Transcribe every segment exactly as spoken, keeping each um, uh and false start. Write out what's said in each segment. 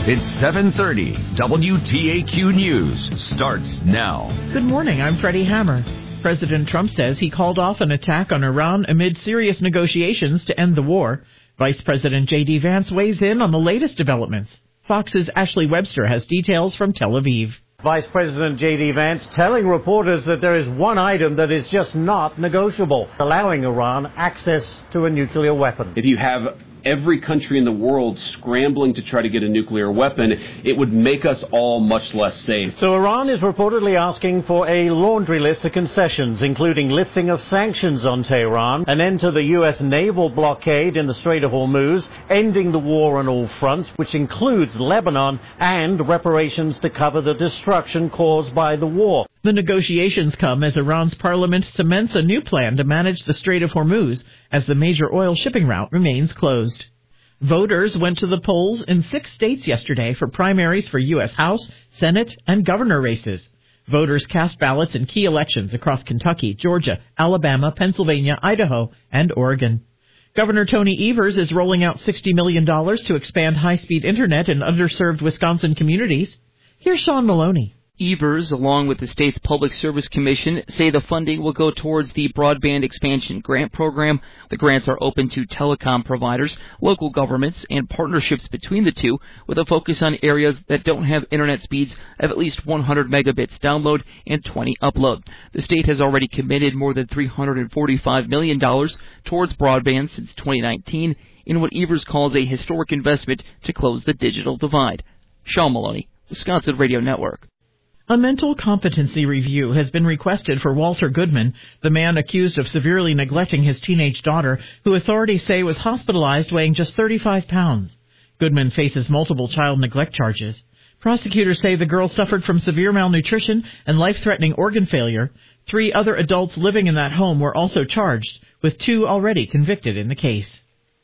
It's seven thirty. W T A Q News starts now. Good morning. I'm Freddie Hammer. President Trump says he called off an attack on Iran amid serious negotiations to end the war. Vice President J D Vance weighs in on the latest developments. Fox's Ashley Webster has details from Tel Aviv. Vice President J D Vance telling reporters that there is one item that is just not negotiable, allowing Iran access to a nuclear weapon. If you have every country in the world scrambling to try to get a nuclear weapon, it would make us all much less safe. So Iran is reportedly asking for a laundry list of concessions, including lifting of sanctions on Tehran, an end to the U S naval blockade in the Strait of Hormuz, ending the war on all fronts, which includes Lebanon, and reparations to cover the destruction caused by the war. The negotiations come as Iran's parliament cements a new plan to manage the Strait of Hormuz as the major oil shipping route remains closed. Voters went to the polls in six states yesterday for primaries for U S House, Senate, and governor races. Voters cast ballots in key elections across Kentucky, Georgia, Alabama, Pennsylvania, Idaho, and Oregon. Governor Tony Evers is rolling out sixty million dollars to expand high-speed internet in underserved Wisconsin communities. Here's Sean Maloney. Evers, along with the state's Public Service Commission, say the funding will go towards the Broadband Expansion Grant Program. The grants are open to telecom providers, local governments, and partnerships between the two, with a focus on areas that don't have internet speeds of at least one hundred megabits download and twenty upload. The state has already committed more than three hundred forty-five million dollars towards broadband since twenty nineteen in what Evers calls a historic investment to close the digital divide. Sean Maloney, Wisconsin Radio Network. A mental competency review has been requested for Walter Goodman, the man accused of severely neglecting his teenage daughter, who authorities say was hospitalized weighing just thirty-five pounds. Goodman faces multiple child neglect charges. Prosecutors say the girl suffered from severe malnutrition and life-threatening organ failure. Three other adults living in that home were also charged, with two already convicted in the case.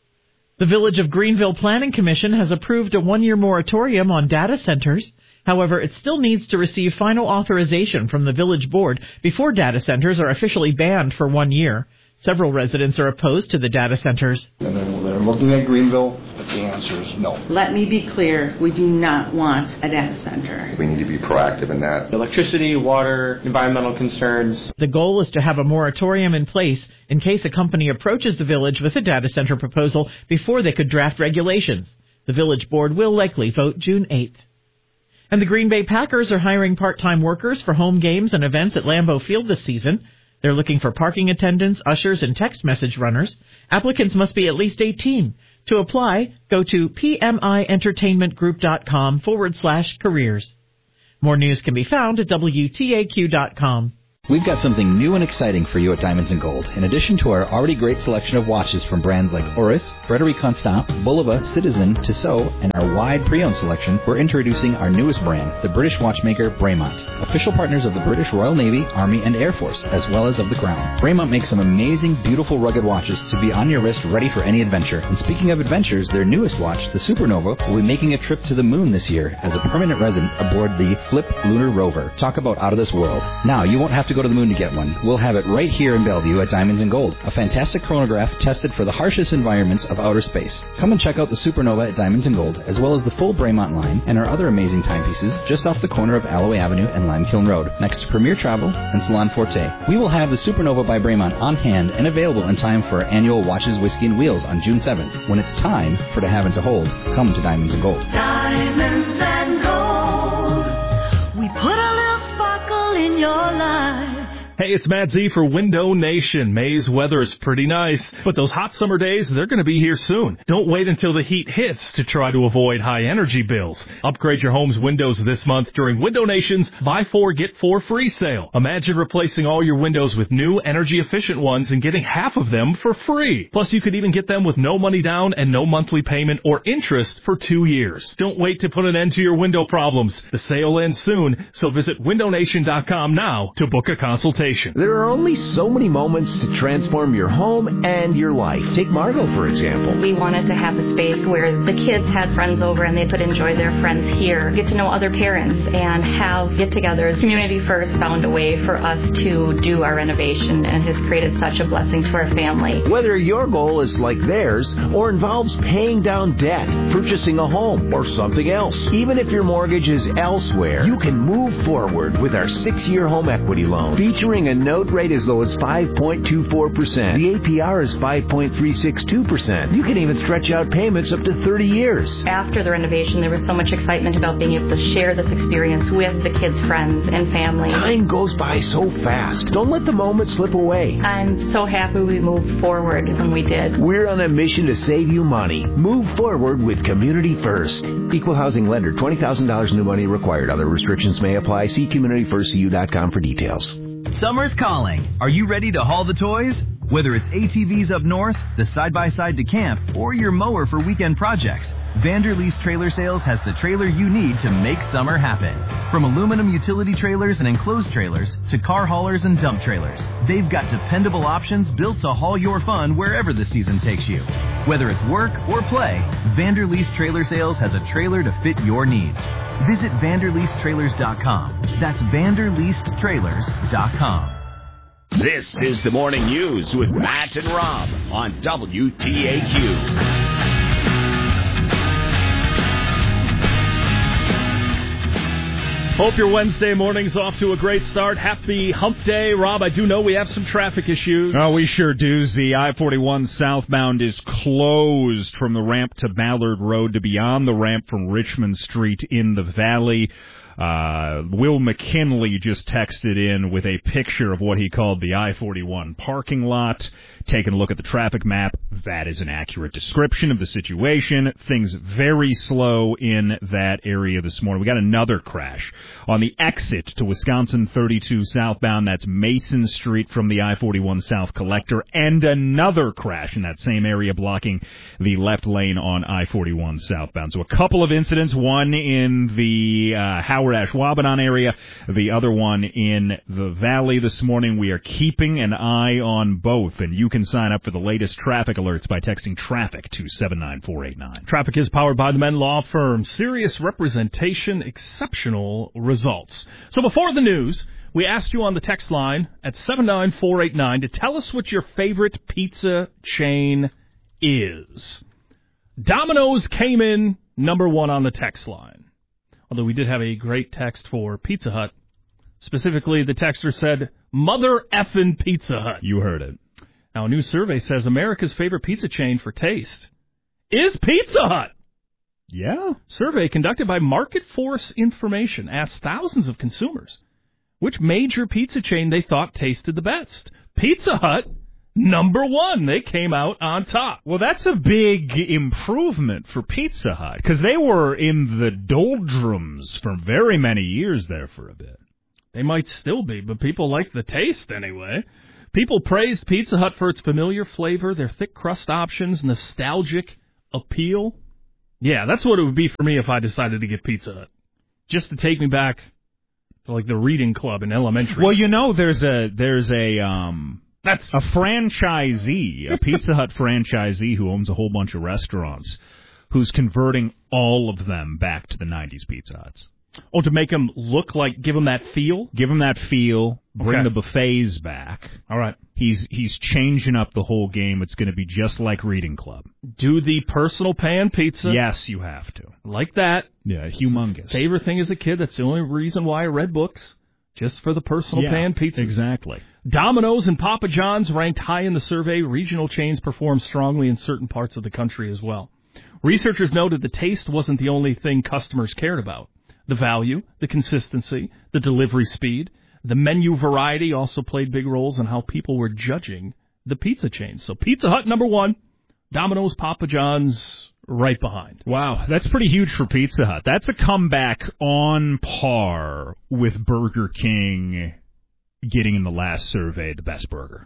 The Village of Greenville Planning Commission has approved a one-year moratorium on data centers. However, it still needs to receive final authorization from the village board before data centers are officially banned for one year. Several residents are opposed to the data centers. And then they're looking at Greenville, but the answer is no. Let me be clear, we do not want a data center. We need to be proactive in that. Electricity, water, environmental concerns. The goal is to have a moratorium in place in case a company approaches the village with a data center proposal before they could draft regulations. The village board will likely vote June eighth. And the Green Bay Packers are hiring part-time workers for home games and events at Lambeau Field this season. They're looking for parking attendants, ushers, and text message runners. Applicants must be at least eighteen. To apply, go to pmientertainmentgroup.com forward slash careers. More news can be found at W T A Q dot com. We've got something new and exciting for you at Diamonds and Gold. In addition to our already great selection of watches from brands like Oris, Frederic Constant, Bulova, Citizen, Tissot, and our wide pre-owned selection, we're introducing our newest brand, the British watchmaker Bremont, official partners of the British Royal Navy, Army, and Air Force, as well as of the Crown. Bremont makes some amazing, beautiful, rugged watches to be on your wrist ready for any adventure. And speaking of adventures, their newest watch, the Supernova, will be making a trip to the moon this year as a permanent resident aboard the Flip Lunar Rover. Talk about out of this world. Now, you won't have to go to the moon to get one. We'll have it right here in Bellevue at Diamonds and Gold, a fantastic chronograph tested for the harshest environments of outer space. Come and check out the Supernova at Diamonds and Gold, as well as the full Bremont line and our other amazing timepieces just off the corner of Alloway Avenue and Limekiln Road, next to Premier Travel and Salon Forte. We will have the Supernova by Bremont on hand and available in time for our annual Watches, Whiskey, and Wheels on June seventh. When it's time for to have and to hold, come to Diamonds and Gold. Diamonds and Gold. We put a little sparkle in your life. Hey, it's Matt Z for Window Nation. May's weather is pretty nice, but those hot summer days, they're going to be here soon. Don't wait until the heat hits to try to avoid high energy bills. Upgrade your home's windows this month during Window Nation's Buy Four, Get Four Free sale. Imagine replacing all your windows with new energy-efficient ones and getting half of them for free. Plus, you could even get them with no money down and no monthly payment or interest for two years. Don't wait to put an end to your window problems. The sale ends soon, so visit window nation dot com now to book a consultation. renovation. There are only so many moments to transform your home and your life. Take Margot, for example. We wanted to have a space where the kids had friends over and they could enjoy their friends here, get to know other parents, and have get-togethers. Community First found a way for us to do our renovation and has created such a blessing to our family. Whether your goal is like theirs or involves paying down debt, purchasing a home, or something else, even if your mortgage is elsewhere, you can move forward with our six-year home equity loan, featuring a note rate as low as five point two four percent. The A P R is five point three six two percent. You can even stretch out payments up to thirty years. After the renovation, there was so much excitement about being able to share this experience with the kids' friends and family. Time goes by so fast. Don't let the moment slip away. I'm so happy we moved forward when we did. We're on a mission to save you money. Move forward with Community First. Equal housing lender. twenty thousand dollars new money required. Other restrictions may apply. See community first c u dot com for details. Summer's calling. Are you ready to haul the toys? Whether it's A T Vs up north, the side-by-side to camp, or your mower for weekend projects, Vanderleest Trailer Sales has the trailer you need to make summer happen. From aluminum utility trailers and enclosed trailers to car haulers and dump trailers, they've got dependable options built to haul your fun wherever the season takes you. Whether it's work or play, Vanderleest Trailer Sales has a trailer to fit your needs. Visit Vanderleest Trailers dot com. That's Vanderleest Trailers dot com. This is the Morning News with Matt and Rob on W T A Q. Hope your Wednesday morning's off to a great start. Happy hump day. Rob, I do know we have some traffic issues. Oh, we sure do. The I forty-one southbound is closed from the ramp to Ballard Road to beyond the ramp from Richmond Street in the Valley. Uh, Will McKinley just texted in with a picture of what he called the I forty-one parking lot. Taking a look at the traffic map, that is an accurate description of the situation. Things very slow in that area this morning. We got another crash on the exit to Wisconsin thirty-two southbound. That's Mason Street from the I forty-one South Collector. And another crash in that same area blocking the left lane on I forty-one southbound. So a couple of incidents, one in the uh, Howard Ashwaubenon area, the other one in the Valley this morning. We are keeping an eye on both, and you can sign up for the latest traffic alerts by texting traffic to seven nine four eight nine. Traffic is powered by the Menn Law Firm. Serious representation, exceptional results. So before the news, we asked you on the text line at seven nine four eight nine to tell us what your favorite pizza chain is. Domino's came in number one on the text line. Although we did have a great text for Pizza Hut. Specifically, the texter said, Mother effin' Pizza Hut. You heard it. Now, a new survey says America's favorite pizza chain for taste is Pizza Hut. Yeah. Survey conducted by Market Force Information asked thousands of consumers which major pizza chain they thought tasted the best. Pizza Hut, number one. They came out on top. Well, that's a big improvement for Pizza Hut because they were in the doldrums for very many years there for a bit. They might still be, but people like the taste anyway. People praised Pizza Hut for its familiar flavor, their thick crust options, nostalgic appeal. Yeah, that's what it would be for me if I decided to get Pizza Hut. Just to take me back to like the reading club in elementary. Well, you know, there's a there's a um that's a franchisee, a Pizza Hut franchisee who owns a whole bunch of restaurants, who's converting all of them back to the nineties Pizza Huts. Oh, to make them look like, give them that feel? Give them that feel. Bring Okay. the buffets back. All right. He's he's changing up the whole game. It's going to be just like Reading Club. Do the personal pan pizza. Yes, you have to. Like that. Yeah, humongous. Favorite thing as a kid. That's the only reason why I read books. Just for the personal Yeah, pan pizza. exactly. Domino's and Papa John's ranked high in the survey. Regional chains perform strongly in certain parts of the country as well. Researchers noted the taste wasn't the only thing customers cared about. The value, the consistency, the delivery speed, the menu variety also played big roles in how people were judging the pizza chains. So Pizza Hut, number one. Domino's, Papa John's, right behind. Wow, that's pretty huge for Pizza Hut. That's a comeback on par with Burger King getting in the last survey the best burger.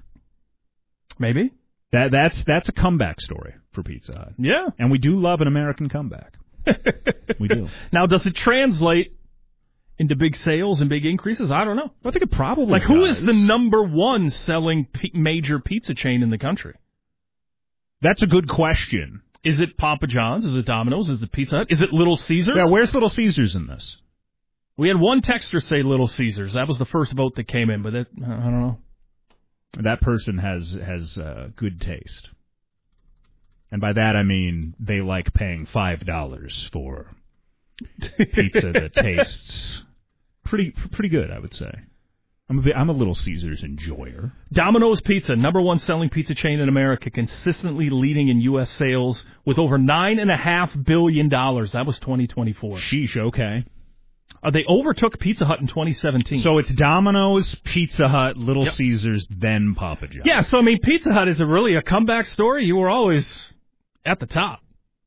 Maybe. That that's that's a comeback story for Pizza Hut. Yeah. And we do love an American comeback. We do. Now, does it translate into big sales and big increases? I don't know. I think it probably Like, does. who is the number one selling p- major pizza chain in the country? That's a good question. Is it Papa John's? Is it Domino's? Is it Pizza Hut? Is it Little Caesars? Yeah, where's Little Caesars in this? We had one texter say Little Caesars. That was the first vote that came in, but it, I don't know. That person has has uh, good taste. And by that I mean they like paying five dollars for pizza that tastes pretty pretty good, I would say. I'm a, bit, I'm a Little Caesars enjoyer. Domino's Pizza, number one selling pizza chain in America, consistently leading in U S sales with over nine and a half billion dollars. That was twenty twenty-four. Sheesh, okay. Uh, they overtook Pizza Hut in twenty seventeen. So it's Domino's, Pizza Hut, Little Yep. Caesars, then Papa John's. Yeah, so I mean, Pizza Hut is a really a comeback story. You were always at the top.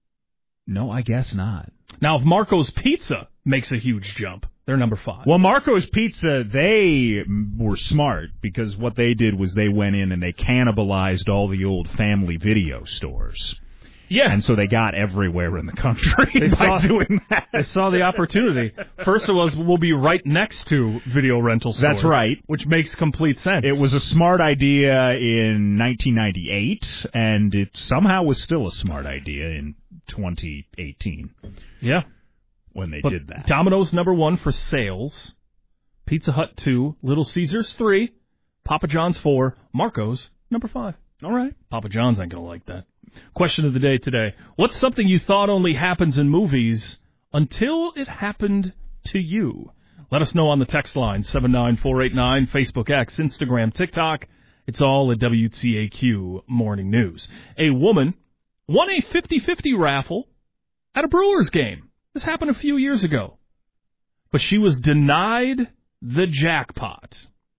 No, I guess not. Now, if Marco's Pizza makes a huge jump, they're number five. Well, Marco's Pizza, they were smart because what they did was they went in and they cannibalized all the old family video stores. Yeah. And so they got everywhere in the country They by saw, doing that. They saw the opportunity. First it was, we'll be right next to video rental stores. That's right. Which makes complete sense. It was a smart idea in nineteen ninety-eight, and it somehow was still a smart idea in twenty eighteen. Yeah. When they but did that. Domino's number one for sales. Pizza Hut two. Little Caesars three. Papa John's four. Marco's number five. All right. Papa John's ain't going to like that. Question of the day today. What's something you thought only happens in movies until it happened to you? Let us know on the text line, seven nine four eight nine, Facebook X, Instagram, TikTok. It's all at W T A Q Morning News. A woman won a fifty-fifty raffle at a Brewers game. This happened a few years ago. But she was denied the jackpot.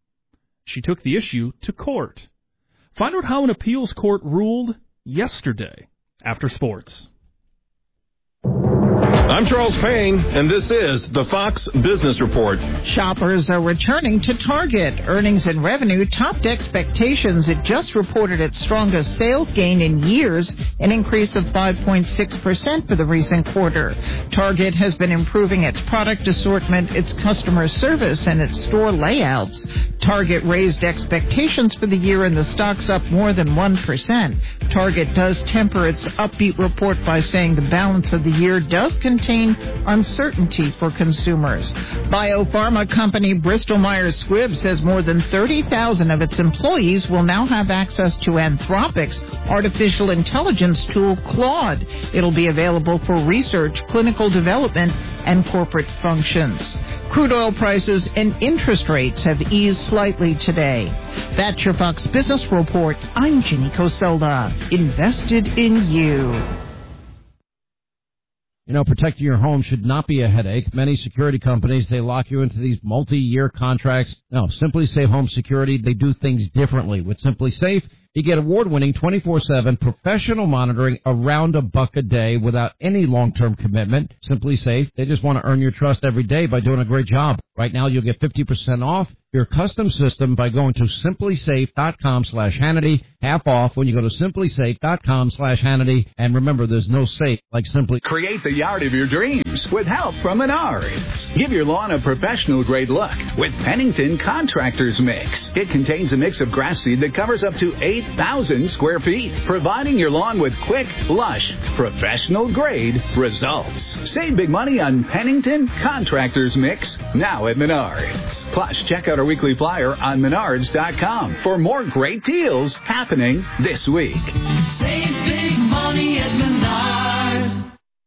She took the issue to court. Find out how an appeals court ruled yesterday after sports. I'm Charles Payne, and this is the Fox Business Report. Shoppers are returning to Target. Earnings and revenue topped expectations. It just reported its strongest sales gain in years, an increase of five point six percent for the recent quarter. Target has been improving its product assortment, its customer service, and its store layouts. Target raised expectations for the year, and the stock's up more than one percent. Target does temper its upbeat report by saying the balance of the year does contain uncertainty for consumers. Biopharma company Bristol-Myers Squibb says more than thirty thousand of its employees will now have access to Anthropic's artificial intelligence tool, Claude. It'll be available for research, clinical development, and corporate functions. Crude oil prices and interest rates have eased slightly today. That's your Fox Business Report. I'm Ginny Coselda. Invested in you. You know, protecting your home should not be a headache. Many security companies, they lock you into these multi-year contracts. No, Simply Safe Home Security, they do things differently. With Simply Safe, you get award-winning twenty-four seven professional monitoring around a buck a day without any long-term commitment. Simply Safe, they just want to earn your trust every day by doing a great job. Right now, you'll get fifty percent off your custom system by going to simplysafe.com slash Hannity. Half off when you go to simplysafe.com slash Hannity. And remember, there's no safe like Simply. Create the yard of your dreams with help from Menards. Give your lawn a professional-grade look with Pennington Contractors Mix. It contains a mix of grass seed that covers up to eight thousand square feet, providing your lawn with quick, lush, professional-grade results. Save big money on Pennington Contractors Mix now at Menards. Plus, check out our weekly flyer on menards dot com for more great deals happening this week. Save big money at Menards.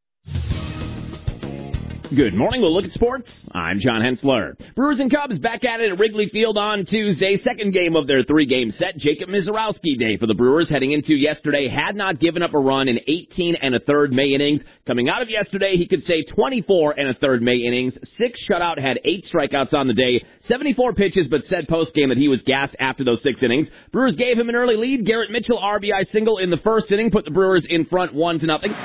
Good morning. We'll look at sports. I'm John Hensler. Brewers and Cubs back at it at Wrigley Field on Tuesday. Second game of their three-game set. Jacob Misiorowski day for the Brewers heading into yesterday. Had not given up a run in eighteen and a third May innings. Coming out of yesterday, he could say twenty-four and a third May innings. Six shutout, had eight strikeouts on the day. seventy-four pitches, but said post-game that he was gassed after those six innings. Brewers gave him an early lead. Garrett Mitchell R B I single in the first inning, put the Brewers in front one to nothing.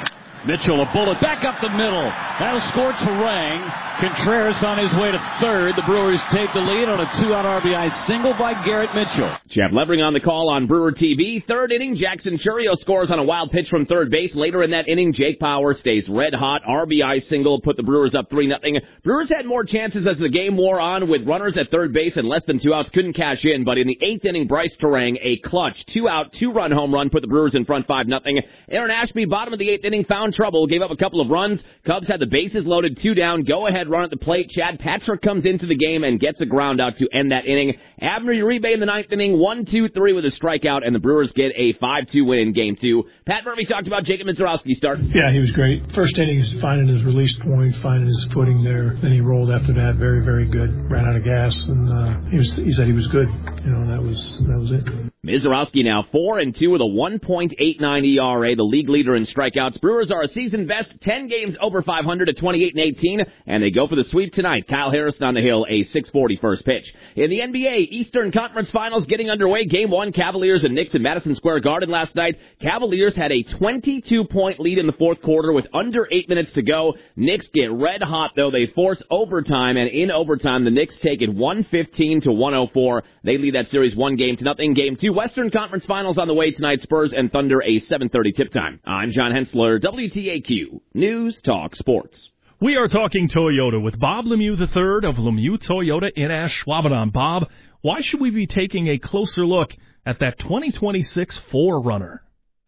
Mitchell, a bullet back up the middle. That'll score Terang. Contreras on his way to third. The Brewers take the lead on a two-out R B I single by Garrett Mitchell. Jeff Levering on the call on Brewer T V. Third inning, Jackson Churio scores on a wild pitch from third base. Later in that inning, Jake Power stays red hot. R B I single put the Brewers up three nothing. Brewers had more chances as the game wore on with runners at third base and less than two outs. Couldn't cash in, but in the eighth inning, Bryce Terang, a clutch two-out, two-run home run put the Brewers in front five nothing. Aaron Ashby, bottom of the eighth inning, found trouble, gave up a couple of runs. Cubs had the bases loaded, two down, go-ahead run at the plate. Chad Patrick comes into the game and gets a ground out to end that inning. Abner Uribe in the ninth inning, one two three with a strikeout, and the Brewers get a five two win in game two. Pat Murphy talked about Jacob Mizorowski's start. Yeah, he was great. First inning, he's finding his release point, finding his footing there. Then he rolled after that, very, very good. Ran out of gas, and uh, he was. He said he was good. You know, that was that was it. Mizorowski now four and two with a one point eight nine E R A, the league leader in strikeouts. Brewers are a season best ten games over five hundred at twenty-eight and eighteen, and they go for the sweep tonight. Kyle Harrison on the hill, a six forty first pitch. In the N B A, Eastern Conference Finals getting underway. Game one, Cavaliers and Knicks in Madison Square Garden last night. Cavaliers had a twenty-two point lead in the fourth quarter with under eight minutes to go. Knicks get red hot, though. They force overtime, and in overtime, the Knicks take it one fifteen to one oh four. They lead that series one game to nothing. Game two, Western Conference Finals on the way tonight. Spurs and Thunder, a seven thirty tip time. I'm John Hensler, W T A Q News Talk Sports. We are talking Toyota with Bob Lemieux the third of Lemieux Toyota in Ashwaubenon. Bob, why should we be taking a closer look at that twenty twenty-six four runner?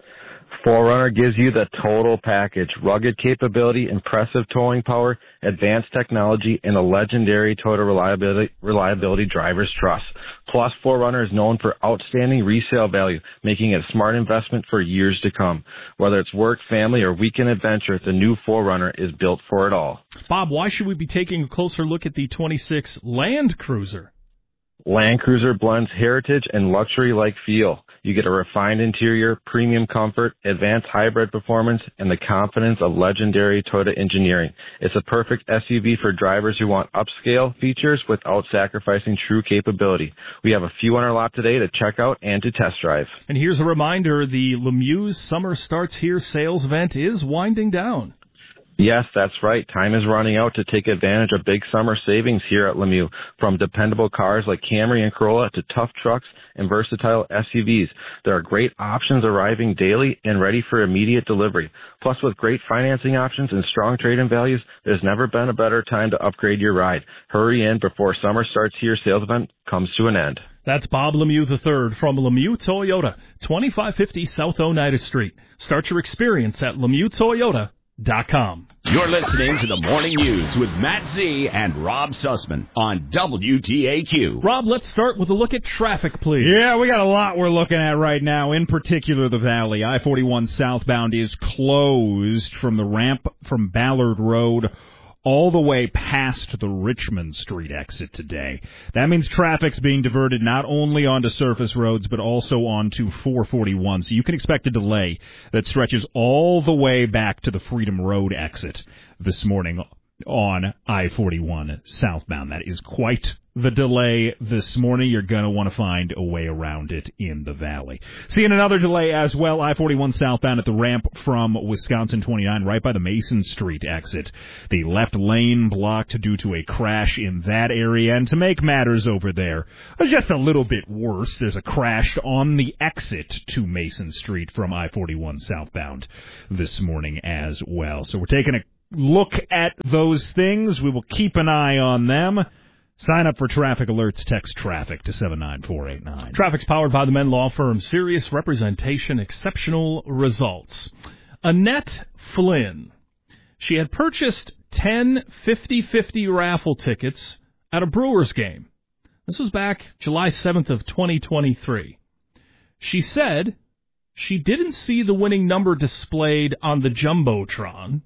four runner gives you the total package. Rugged capability, impressive towing power, advanced technology, and a legendary Toyota reliability, reliability driver's trust. Plus, four runner is known for outstanding resale value, making it a smart investment for years to come. Whether it's work, family, or weekend adventure, the new four runner is built for it all. Bob, why should we be taking a closer look at the twenty-six Land Cruiser? Land Cruiser blends heritage and luxury-like feel. You get a refined interior, premium comfort, advanced hybrid performance, and the confidence of legendary Toyota engineering. It's a perfect S U V for drivers who want upscale features without sacrificing true capability. We have a few on our lot today to check out and to test drive. And here's a reminder, the Lemieux Summer Starts Here sales event is winding down. Yes, that's right. Time is running out to take advantage of big summer savings here at Lemieux. From dependable cars like Camry and Corolla to tough trucks and versatile S U Vs. There are great options arriving daily and ready for immediate delivery. Plus, with great financing options and strong trade-in values, there's never been a better time to upgrade your ride. Hurry in before Summer Starts Here sales event comes to an end. That's Bob Lemieux the third from Lemieux Toyota, twenty-five fifty South Oneida Street. Start your experience at Lemieux Toyota dot com. You're listening to the Morning News with Matt Z and Rob Sussman on W T A Q. Rob, let's start with a look at traffic, please. Yeah, we got a lot we're looking at right now. In particular, the Valley. I forty-one southbound is closed from the ramp from Ballard Road all the way past the Richmond Street exit today. That means traffic's being diverted not only onto surface roads, but also onto four forty-one. So you can expect a delay that stretches all the way back to the Freedom Road exit this morning on I forty-one southbound. That is quite the delay this morning. You're going to want to find a way around it in the Valley. Seeing another delay as well, I forty-one southbound at the ramp from Wisconsin twenty-nine, right by the Mason Street exit. The left lane blocked due to a crash in that area. And to make matters over there just a little bit worse, there's a crash on the exit to Mason Street from I forty-one southbound this morning as well. So we're taking a look at those things. We will keep an eye on them. Sign up for traffic alerts. Text traffic to seven nine four eight nine. Traffic's powered by the Men Law Firm. Serious representation, exceptional results. Annette Flynn. She had purchased ten fifty-fifty raffle tickets at a Brewers game. This was back July seventh of twenty twenty-three. She said she didn't see the winning number displayed on the Jumbotron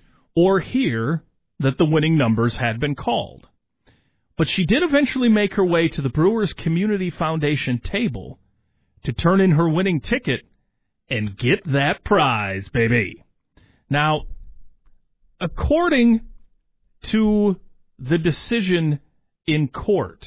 or hear that the winning numbers had been called. But she did eventually make her way to the Brewers Community Foundation table to turn in her winning ticket and get that prize, baby. Now, according to the decision in court,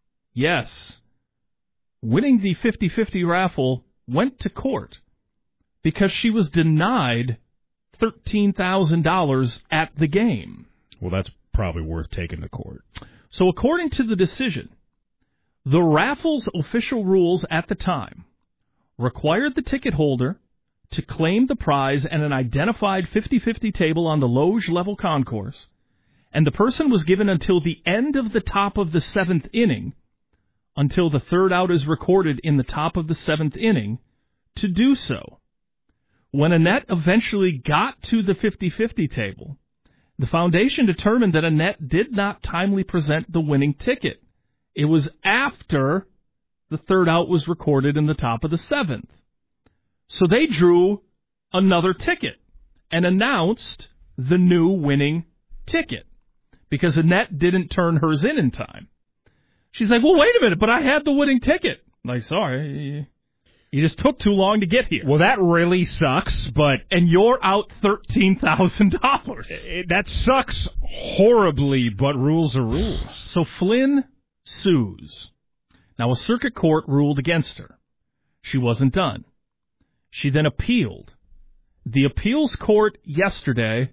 yes, winning the fifty-fifty raffle went to court because she was denied thirteen thousand dollars at the game. Well, that's probably worth taking to court. So according to the decision, the raffle's official rules at the time required the ticket holder to claim the prize at an identified fifty-fifty table on the loge level concourse, and the person was given until the end of the top of the seventh inning, until the third out is recorded in the top of the seventh inning, to do so. When Annette eventually got to the fifty-fifty table, the foundation determined that Annette did not timely present the winning ticket. It was after the third out was recorded in the top of the seventh. So they drew another ticket and announced the new winning ticket because Annette didn't turn hers in in time. She's like, well, wait a minute, but I had the winning ticket. I'm like, sorry, you just took too long to get here. Well, that really sucks, but... And you're out thirteen thousand dollars. That sucks horribly, but rules are rules. So Flynn sues. Now, a circuit court ruled against her. She wasn't done. She then appealed. The appeals court yesterday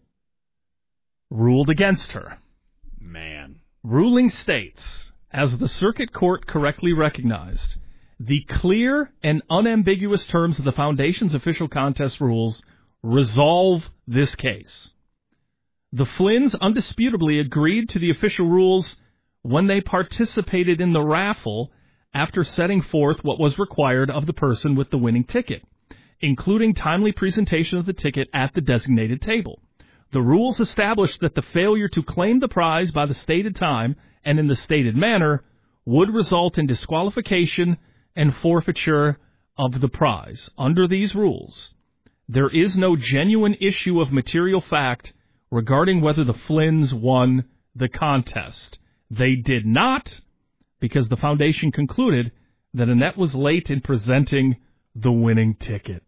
ruled against her. Man. Ruling states, as the circuit court correctly recognized, the clear and unambiguous terms of the Foundation's official contest rules resolve this case. The Flynns undisputably agreed to the official rules when they participated in the raffle after setting forth what was required of the person with the winning ticket, including timely presentation of the ticket at the designated table. The rules established that the failure to claim the prize by the stated time and in the stated manner would result in disqualification and forfeiture of the prize. Under these rules, there is no genuine issue of material fact regarding whether the Flynns won the contest. They did not, because the Foundation concluded that Annette was late in presenting the winning ticket.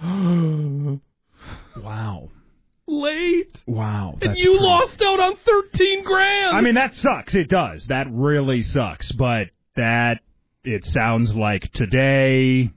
Wow. Late? Wow. And you pretty... lost out on thirteen grand. I mean, that sucks. It does. That really sucks. But that, it sounds like today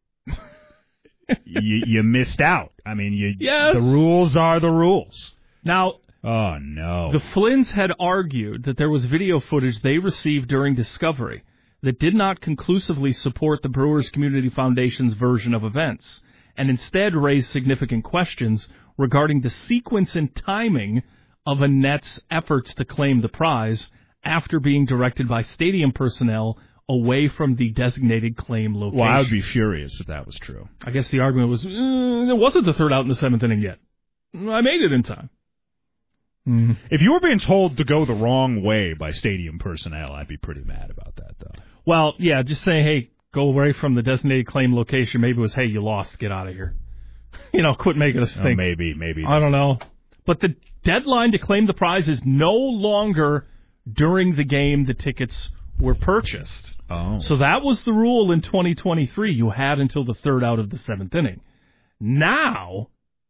you, you missed out. I mean, you, yes. the rules are the rules. Now, oh, no. The Flynns had argued that there was video footage they received during discovery that did not conclusively support the Brewers Community Foundation's version of events, and instead raised significant questions regarding the sequence and timing of Annette's efforts to claim the prize after being directed by stadium personnel away from the designated claim location. Well, I would be furious if that was true. I guess the argument was, eh, there wasn't the third out in the seventh inning yet. I made it in time. Mm-hmm. If you were being told to go the wrong way by stadium personnel, I'd be pretty mad about that, though. Well, yeah, just saying, hey, go away from the designated claim location. Maybe it was, hey, you lost, get out of here. You know, quit making us think. Oh, maybe, maybe. I don't know. But the deadline to claim the prize is no longer during the game the tickets were purchased. Oh. So that was the rule in twenty twenty-three. You had until the third out of the seventh inning. Now,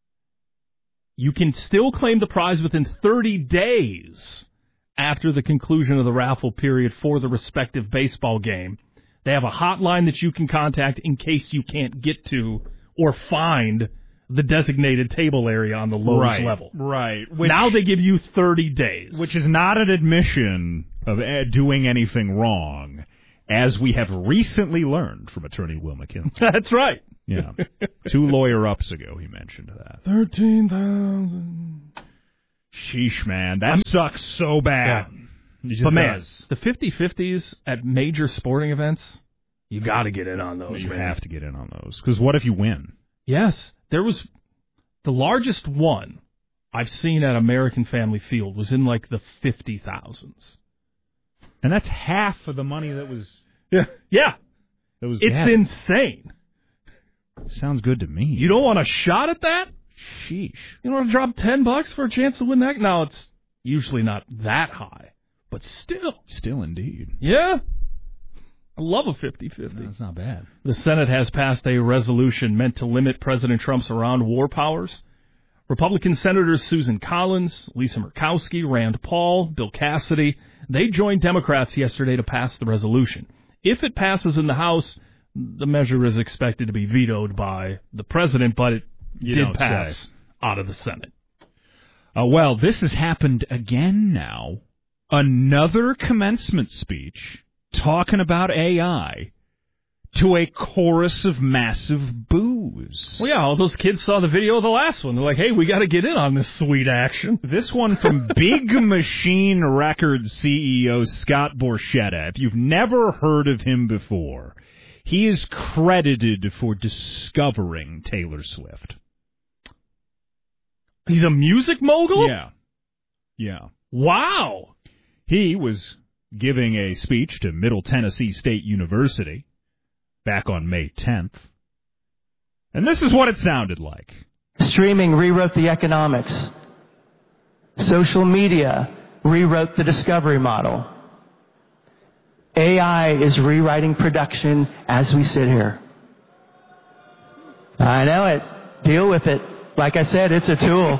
you can still claim the prize within thirty days after the conclusion of the raffle period for the respective baseball game. They have a hotline that you can contact in case you can't get to or find the designated table area on the lowest right, level. Right. Which, now they give you thirty days. Which is not an admission of doing anything wrong, as we have recently learned from attorney Will McKinley. That's right. Yeah. Two lawyer-ups ago he mentioned that. thirteen thousand. Sheesh, man. That I'm, sucks so bad. Yeah. But, man, the fifty-fifties at major sporting events, you got to get in on those. You man. have to get in on those. Because what if you win? Yes. There was the largest one I've seen at American Family Field was in like the fifty thousands. And that's half of the money that was... Yeah. Yeah. That was it's gathered. insane. Sounds good to me. You don't want a shot at that? Sheesh. You don't want to drop ten bucks for a chance to win that? No, it's usually not that high. But still. Still indeed. Yeah. I love a fifty-fifty. No, that's not bad. The Senate has passed a resolution meant to limit President Trump's Iran war powers. Republican Senators Susan Collins, Lisa Murkowski, Rand Paul, Bill Cassidy, they joined Democrats yesterday to pass the resolution. If it passes in the House, the measure is expected to be vetoed by the president, but it you did pass say. out of the Senate. Uh, well, this has happened again now. Another commencement speech talking about A I to a chorus of massive boos. Well, yeah, all those kids saw the video of the last one. They're like, hey, we got to get in on this sweet action. This one from Big Machine Records C E O Scott Borchetta. If you've never heard of him before, he is credited for discovering Taylor Swift. He's a music mogul? Yeah. Yeah. Wow. He was giving a speech to Middle Tennessee State University back on May tenth. And this is what it sounded like. Streaming rewrote the economics. Social media rewrote the discovery model. A I is rewriting production as we sit here. I know it. Deal with it. Like I said, it's a tool.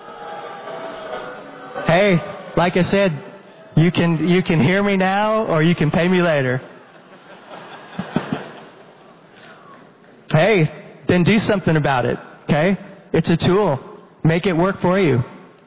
Hey, like I said, you can you can hear me now or you can pay me later. Hey, then do something about it, okay? It's a tool. Make it work for you.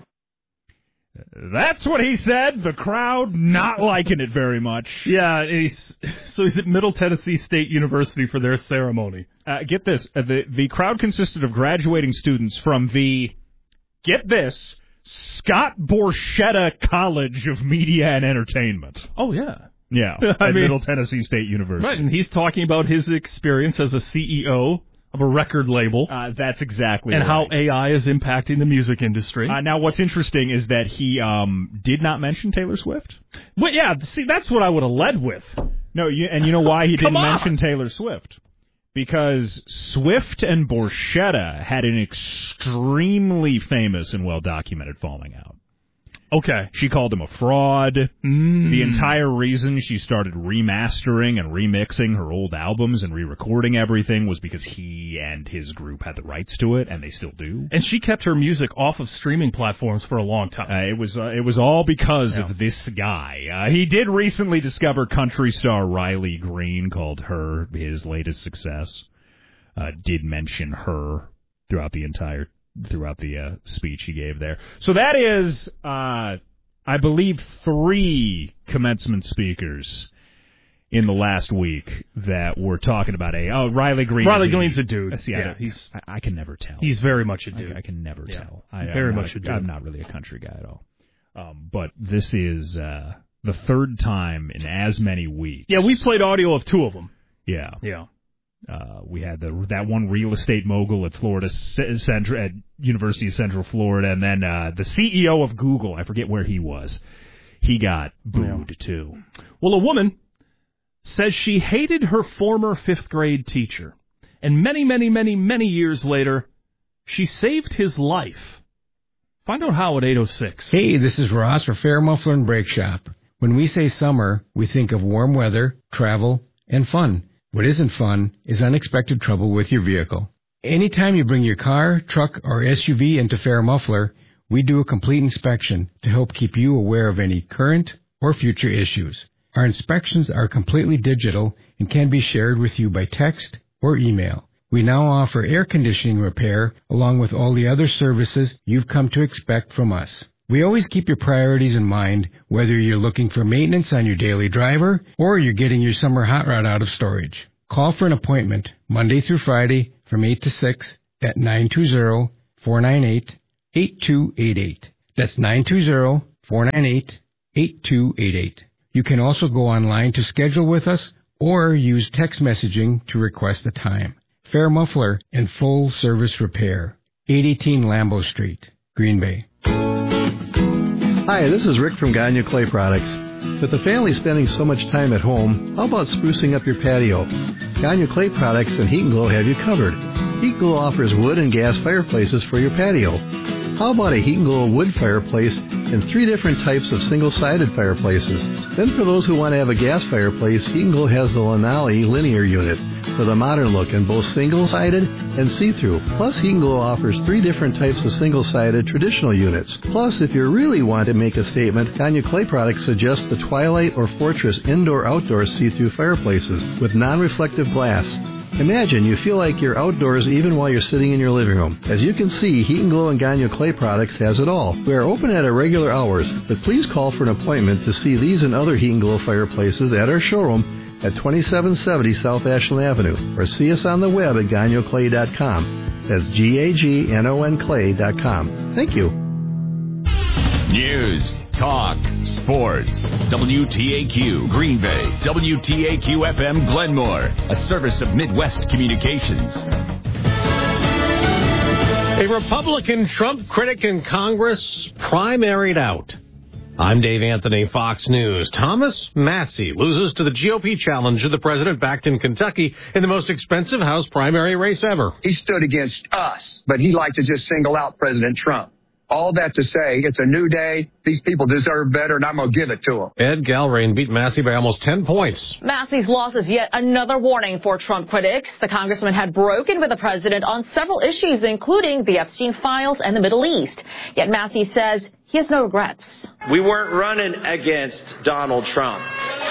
That's what he said. The crowd not liking it very much. Yeah, he's, so he's at Middle Tennessee State University for their ceremony. Uh, get this. Uh, the, the crowd consisted of graduating students from the, get this, Scott Borchetta College of Media and Entertainment. Oh, yeah. Yeah, I at mean, Middle Tennessee State University. Right, and he's talking about his experience as a C E O of a record label. Uh, that's exactly and right. how A I is impacting the music industry. Uh, now, what's interesting is that he um, did not mention Taylor Swift. Well, yeah, see, that's what I would have led with. No, you, and you know why he didn't on. mention Taylor Swift? Because Swift and Borchetta had an extremely famous and well-documented falling out. Okay. She called him a fraud. Mm. The entire reason she started remastering and remixing her old albums and re-recording everything was because he and his group had the rights to it, and they still do. And she kept her music off of streaming platforms for a long time. Uh, it was uh, it was all because yeah. of this guy. Uh, he did recently discover country star Riley Green, called her his latest success. Uh, did mention her throughout the entire throughout the uh, speech he gave there. So that is, uh, I believe, three commencement speakers in the last week that were talking about a. Oh, Riley Green. Riley Green's a dude. Uh, see, yeah, I, he's. I, I can never tell. He's very much a dude. I, I can never yeah. tell. I, very I'm much a, a dude. I'm not really a country guy at all. Um, but this is uh, the third time in as many weeks. Yeah, we played audio of two of them. Yeah. Yeah. Uh, we had the that one real estate mogul at Florida Central, at University of Central Florida, and then uh, the C E O of Google. I forget where he was. He got booed yeah. too. Well, a woman says she hated her former fifth grade teacher, and many, many, many, many years later, she saved his life. Find out how at eight oh six. Hey, this is Ross for Fair Muffler and Brake Shop. When we say summer, we think of warm weather, travel, and fun. What isn't fun is unexpected trouble with your vehicle. Anytime you bring your car, truck, or S U V into Fair Muffler, we do a complete inspection to help keep you aware of any current or future issues. Our inspections are completely digital and can be shared with you by text or email. We now offer air conditioning repair along with all the other services you've come to expect from us. We always keep your priorities in mind, whether you're looking for maintenance on your daily driver or you're getting your summer hot rod out of storage. Call for an appointment Monday through Friday from eight to six at nine two zero, four nine eight, eight two eight eight. That's nine two zero, four nine eight, eight two eight eight. You can also go online to schedule with us or use text messaging to request a time. Fair Muffler and Full Service Repair, eight eighteen Lambeau Street, Green Bay. Hi, this is Rick from Gagne Clay Products. With the family spending so much time at home, how about sprucing up your patio? Gagne Clay Products and Heat and Glow have you covered. Heat and Glow offers wood and gas fireplaces for your patio. How about a Heat and Glow wood fireplace and three different types of single-sided fireplaces? Then for those who want to have a gas fireplace, Heat and Glow has the Lanali linear unit with a modern look in both single-sided and see-through. Plus, Heat and Glow offers three different types of single-sided traditional units. Plus, if you really want to make a statement, Gagne Clay Products suggests the Twilight or Fortress indoor-outdoor see-through fireplaces with non-reflective glass. Imagine you feel like you're outdoors even while you're sitting in your living room. As you can see, Heat and Glow and Gagnon Clay Products has it all. We are open at our regular hours, but please call for an appointment to see these and other Heat and Glow fireplaces at our showroom at twenty-seven seventy South Ashland Avenue, or see us on the web at gagnon clay dot com. That's G A G N O N clay dot com. Thank you. News, talk, sports. W T A Q Green Bay. W T A Q F M Glenmore. A service of Midwest Communications. A Republican Trump critic in Congress primaried out. I'm Dave Anthony, Fox News. Thomas Massie loses to the G O P challenger the president backed in Kentucky in the most expensive House primary race ever. He stood against us, but he liked to just single out President Trump. All that to say, it's a new day. These people deserve better, and I'm going to give it to them. Ed Galbraith beat Massie by almost ten points. Massie's loss is yet another warning for Trump critics. The congressman had broken with the president on several issues, including the Epstein files and the Middle East. Yet Massie says he has no regrets. We weren't running against Donald Trump.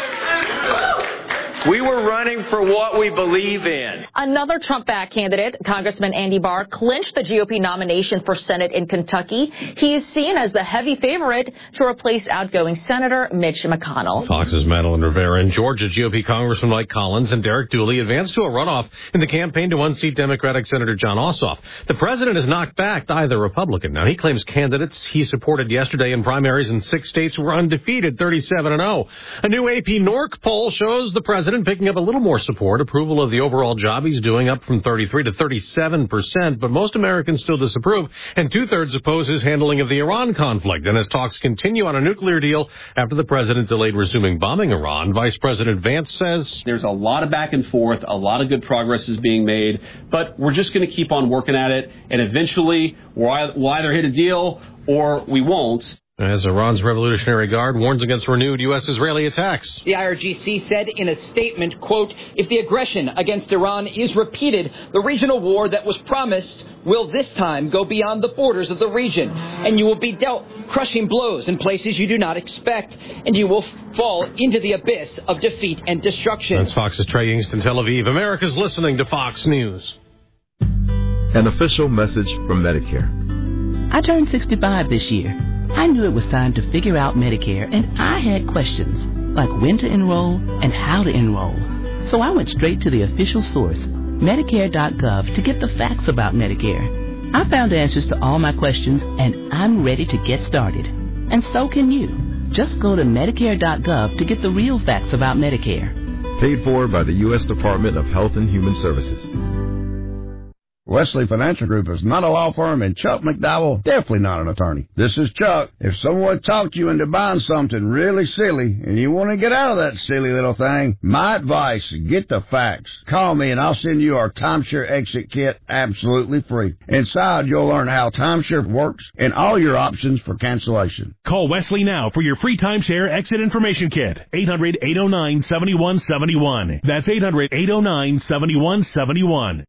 We were running for what we believe in. Another Trump-backed candidate, Congressman Andy Barr, clinched the G O P nomination for Senate in Kentucky. He is seen as the heavy favorite to replace outgoing Senator Mitch McConnell. Fox's Madeline Rivera and Georgia G O P Congressman Mike Collins and Derek Dooley advanced to a runoff in the campaign to unseat Democratic Senator John Ossoff. The president has not backed either Republican. Now, he claims candidates he supported yesterday in primaries in six states were undefeated, thirty-seven and oh. A new A P N O R C poll shows the president picking up a little more support, approval of the overall job he's doing up from thirty-three to thirty-seven percent, but most Americans still disapprove, and two-thirds oppose his handling of the Iran conflict. And as talks continue on a nuclear deal after the president delayed resuming bombing Iran, Vice President Vance says there's a lot of back and forth, a lot of good progress is being made, but we're just going to keep on working at it, and eventually we'll either hit a deal or we won't. As Iran's Revolutionary Guard warns against renewed U S-Israeli attacks. The I R G C said in a statement, quote, if the aggression against Iran is repeated, the regional war that was promised will this time go beyond the borders of the region, and you will be dealt crushing blows in places you do not expect, and you will fall into the abyss of defeat and destruction. That's Fox's Trey Yingst in Tel Aviv. America's listening to Fox News. An official message from Medicare. I turned sixty-five this year. I knew it was time to figure out Medicare, and I had questions, like when to enroll and how to enroll. So I went straight to the official source, Medicare dot gov, to get the facts about Medicare. I found answers to all my questions, and I'm ready to get started. And so can you. Just go to Medicare dot gov to get the real facts about Medicare. Paid for by the U S Department of Health and Human Services. Wesley Financial Group is not a law firm, and Chuck McDowell definitely not an attorney. This is Chuck. If someone talked you into buying something really silly and you want to get out of that silly little thing, my advice, get the facts. Call me and I'll send you our timeshare exit kit absolutely free. Inside, you'll learn how timeshare works and all your options for cancellation. Call Wesley now for your free timeshare exit information kit. eight hundred, eight oh nine, seven one seven one. That's eight hundred, eight oh nine, seven one seven one.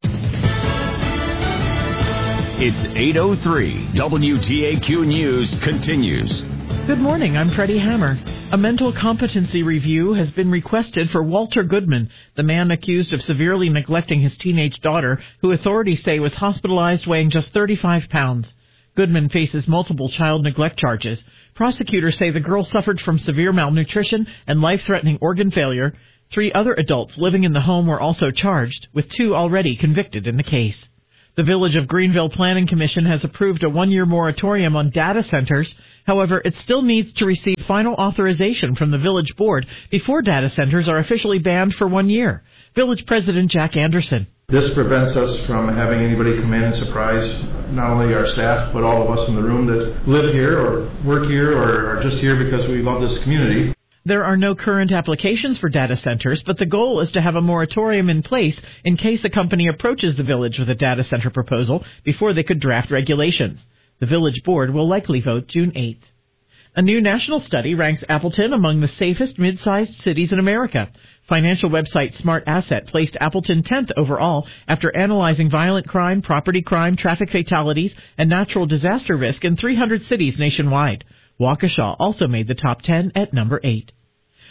It's eight oh three. W T A Q News continues. Good morning. I'm Freddie Hammer. A mental competency review has been requested for Walter Goodman, the man accused of severely neglecting his teenage daughter, who authorities say was hospitalized weighing just thirty-five pounds. Goodman faces multiple child neglect charges. Prosecutors say the girl suffered from severe malnutrition and life-threatening organ failure. Three other adults living in the home were also charged, with two already convicted in the case. The Village of Greenville Planning Commission has approved a one-year moratorium on data centers. However, it still needs to receive final authorization from the Village Board before data centers are officially banned for one year. Village President Jack Anderson. This prevents us from having anybody come in and surprise not only our staff, but all of us in the room that live here or work here or are just here because we love this community. There are no current applications for data centers, but the goal is to have a moratorium in place in case a company approaches the village with a data center proposal before they could draft regulations. The village board will likely vote June eighth. A new national study ranks Appleton among the safest mid-sized cities in America. Financial website Smart Asset placed Appleton tenth overall after analyzing violent crime, property crime, traffic fatalities, and natural disaster risk in three hundred cities nationwide. Waukesha also made the top ten at number eight.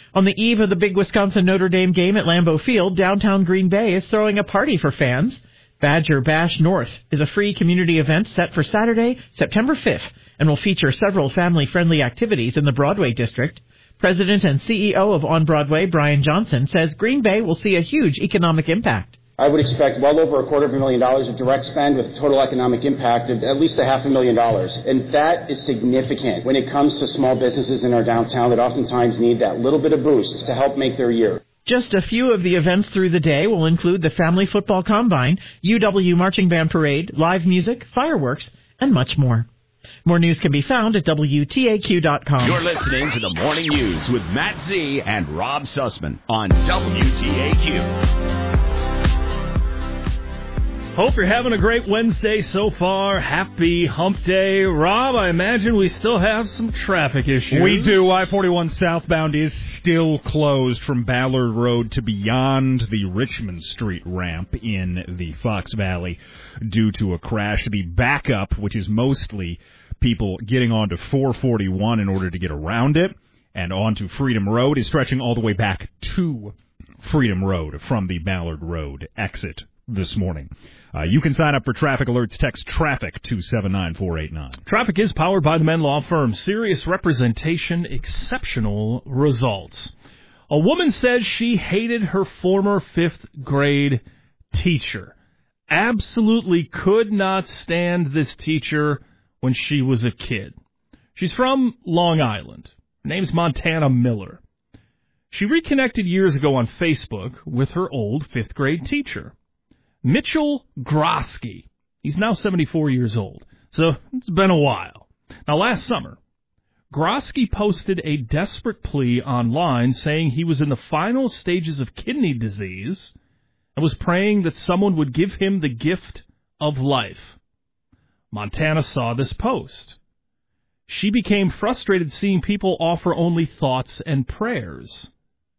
On the eve of the big Wisconsin-Notre Dame game at Lambeau Field, downtown Green Bay is throwing a party for fans. Badger Bash North is a free community event set for Saturday, September fifth, and will feature several family-friendly activities in the Broadway district. President and C E O of On Broadway, Brian Johnson, says Green Bay will see a huge economic impact. I would expect well over a quarter of a million dollars of direct spend with a total economic impact of at least a half a million dollars. And that is significant when it comes to small businesses in our downtown that oftentimes need that little bit of boost to help make their year. Just a few of the events through the day will include the Family Football Combine, U W Marching Band Parade, live music, fireworks, and much more. More news can be found at W T A Q dot com. You're listening to the Morning News with Matt Z and Rob Sussman on W T A Q. Hope you're having a great Wednesday so far. Happy Hump Day. Rob, I imagine we still have some traffic issues. We do. I forty-one southbound is still closed from Ballard Road to beyond the Richmond Street ramp in the Fox Valley due to a crash. The backup, which is mostly people getting onto four forty-one in order to get around it and onto Freedom Road, is stretching all the way back to Freedom Road from the Ballard Road exit this morning. Uh, you can sign up for traffic alerts. Text TRAFFIC to seven nine four eight nine. Traffic is powered by the Men Law Firm. Serious representation, exceptional results. A woman says she hated her former fifth grade teacher. Absolutely could not stand this teacher when she was a kid. She's from Long Island. Her name's Montana Miller. She reconnected years ago on Facebook with her old fifth grade teacher, Mitchell Grosky. He's now seventy-four years old, so it's been a while. Now, last summer, Grosky posted a desperate plea online saying he was in the final stages of kidney disease and was praying that someone would give him the gift of life. Montana saw this post. She became frustrated seeing people offer only thoughts and prayers.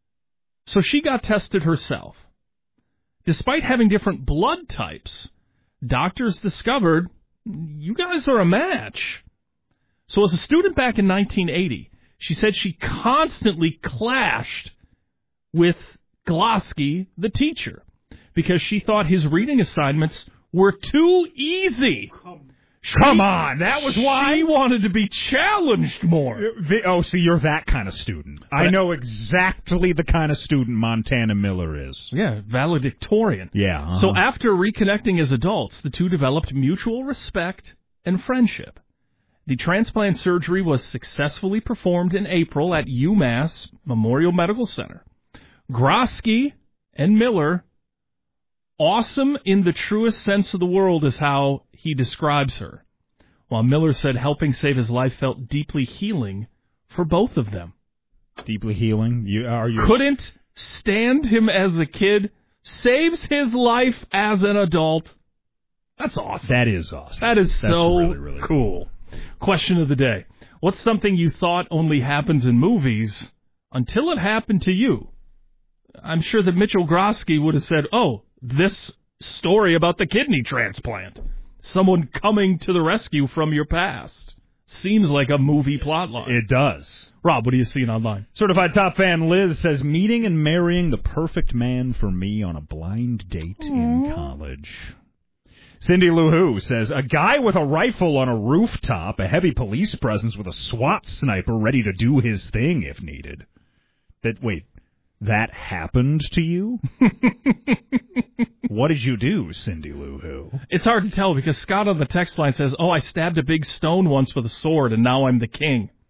So she got tested herself. Despite having different blood types, doctors discovered you guys are a match. So as a student back in nineteen eighty, she said she constantly clashed with Glosky, the teacher, because she thought his reading assignments were too easy. She, Come on, that was why? She wanted to be challenged more. Oh, so you're that kind of student. I know exactly the kind of student Montana Miller is. Yeah, valedictorian. Yeah. Uh-huh. So after reconnecting as adults, the two developed mutual respect and friendship. The transplant surgery was successfully performed in April at UMass Memorial Medical Center. Grosky and Miller, awesome in the truest sense of the word is how he describes her, while Miller said helping save his life felt deeply healing for both of them. Deeply healing? You are you couldn't stand him as a kid, saves his life as an adult. That's awesome. That is awesome. That is That's so really, really cool. Question of the day. What's something you thought only happens in movies until it happened to you? I'm sure that Mitchell Grosky would have said, oh, this story about the kidney transplant. Someone coming to the rescue from your past. Seems like a movie plotline. It does. Rob, what are you seeing online? Certified Top Fan Liz says, meeting and marrying the perfect man for me on a blind date Aww. in college. Cindy Lou Who says, a guy with a rifle on a rooftop, a heavy police presence with a SWAT sniper ready to do his thing if needed. That, wait, that happened to you? What did you do, Cindy Lou Who? It's hard to tell because Scott on the text line says, oh, I stabbed a big stone once with a sword and now I'm the king.